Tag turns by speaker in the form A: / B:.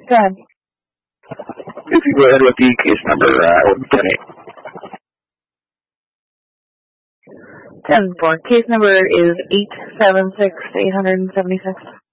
A: Go ahead.
B: If you go ahead with the case number, 10-8.
A: 10-4. Case number is 876-876.